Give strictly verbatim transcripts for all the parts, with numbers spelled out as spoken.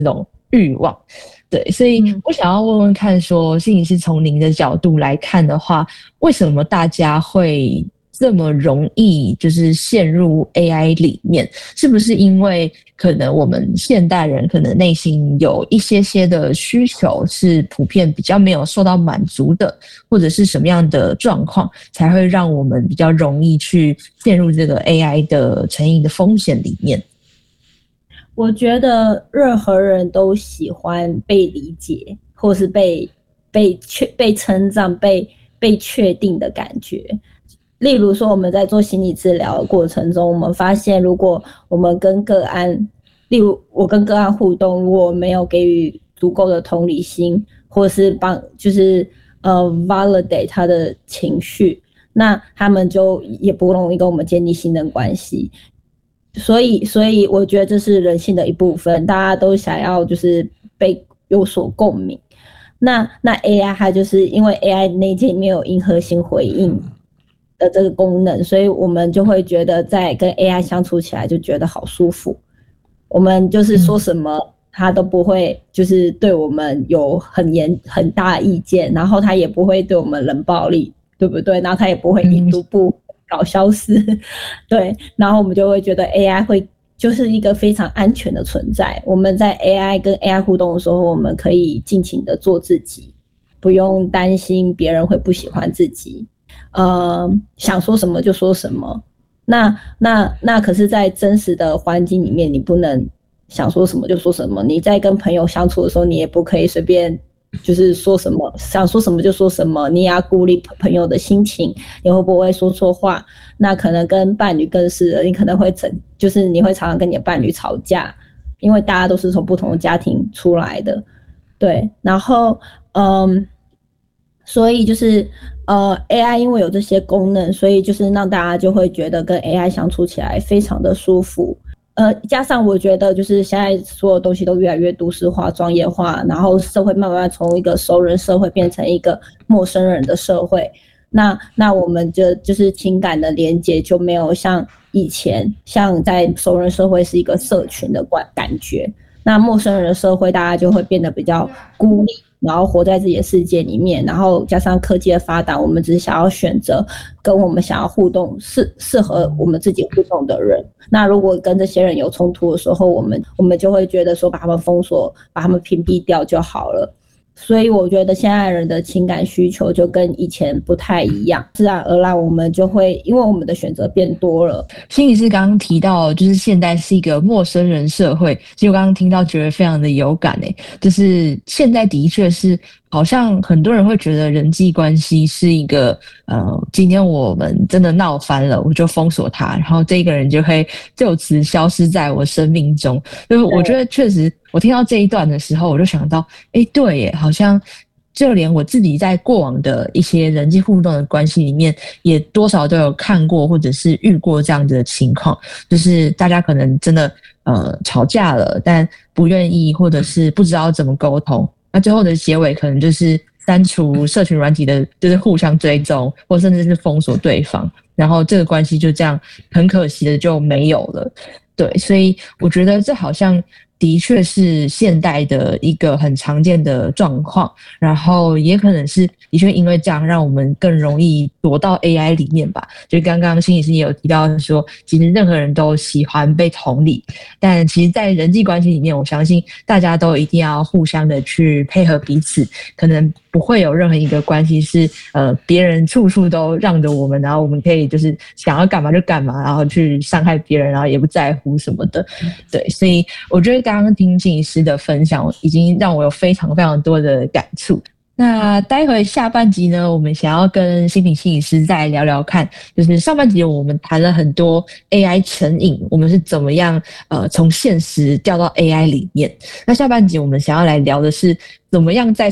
这种欲望。对，所以我想要问问看说，心理师从您的角度来看的话，为什么大家会这么容易就是陷入 A I 里面？是不是因为可能我们现代人可能内心有一些些的需求是普遍比较没有受到满足的，或者是什么样的状况才会让我们比较容易去陷入这个 A I 的成瘾的风险里面？ 我觉得任何人都喜欢被理解，或是被被确被称赞、被被确定的感觉。例如说，我们在做心理治疗的过程中，我们发现，如果我们跟个案，例如我跟个案互动，如果没有给予足够的同理心，或是帮就是呃 validate 他的情绪，那他们就也不容易跟我们建立信任关系。所以，所以我觉得这是人性的一部分，大家都想要就是被有所共鸣。那那 A I 它就是因为 A I 内建里面有因核心回应的这个功能，所以我们就会觉得在跟 A I 相处起来就觉得好舒服。我们就是说什么它都不会就是对我们有很严很大的意见，然后它也不会对我们冷暴力，对不对？然后它也不会已读不搞消失，对，然后我们就会觉得 A I 会就是一个非常安全的存在。我们在 A I 跟 A I 互动的时候，我们可以尽情的做自己，不用担心别人会不喜欢自己，呃，想说什么就说什么。那那那可是，在真实的环境里面，你不能想说什么就说什么。你在跟朋友相处的时候，你也不可以随便。就是说什么想说什么就说什么，你也要顾虑朋友的心情，你会不会说错话？那可能跟伴侣更是了，你可能会整，就是你会常常跟你的伴侣吵架，因为大家都是从不同的家庭出来的，对。然后，嗯，所以就是呃 ，A I 因为有这些功能，所以就是让大家就会觉得跟 A I 相处起来非常的舒服。呃，加上我觉得就是现在所有东西都越来越都市化、专业化，然后社会慢慢从一个熟人社会变成一个陌生人的社会。那那我们就就是情感的连结就没有像以前，像在熟人社会是一个社群的感觉。那陌生人的社会，大家就会变得比较孤立，然后活在自己的世界里面，然后加上科技的发达，我们只是想要选择跟我们想要互动适适合我们自己互动的人。那如果跟这些人有冲突的时候，我们我们就会觉得说把他们封锁，把他们屏蔽掉就好了。所以我觉得现在人的情感需求就跟以前不太一样，自然而然我们就会因为我们的选择变多了。 心理师刚刚提到就是现在是一个陌生人社会，其实我刚刚听到觉得非常的有感诶，就是现在的确是好像很多人会觉得人际关系是一个呃，今天我们真的闹翻了，我就封锁他，然后这个人就会就此消失在我生命中。就是我觉得确实我听到这一段的时候，我就想到诶，对耶，好像就连我自己在过往的一些人际互动的关系里面，也多少都有看过或者是遇过这样的情况，就是大家可能真的呃吵架了，但不愿意或者是不知道怎么沟通，那最后的结尾可能就是删除社群软体的，就是互相追踪，或甚至是封锁对方，然后这个关系就这样很可惜的就没有了。对，所以我觉得这好像的确是现代的一个很常见的状况，然后也可能是的确因为这样让我们更容易躲到 A I 里面吧。就刚刚心理师也有提到说，其实任何人都喜欢被同理，但其实在人际关系里面，我相信大家都一定要互相的去配合彼此，可能不会有任何一个关系是呃别人处处都让着我们，然后我们可以就是想要干嘛就干嘛，然后去伤害别人，然后也不在乎什么的。对，所以我觉得刚刚听心理师的分享已经让我有非常非常多的感触。那待会下半集呢，我们想要跟心理心理师再聊聊看，就是上半集我们谈了很多 A I 成瘾，我们是怎么样呃从现实掉到 A I 里面。那下半集我们想要来聊的是怎么样再从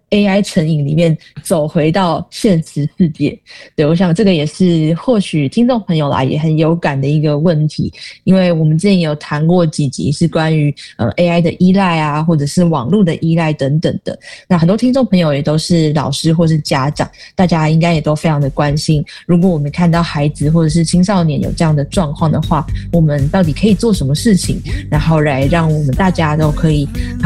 A I 成瘾里面走回到现实世界。对，我想这个也是或许听众朋友啦也很有感的一个问题，因为我们之前有谈过几集是关于呃 A I 的依赖啊，或者是网络的依赖等等的。那很多听众朋友也都是老师或是家长，大家应该也都非常的关心，如果我们看到孩子或者是青少年有这样的状况的话，我们到底可以做什么事情，然后来让我们大家都可以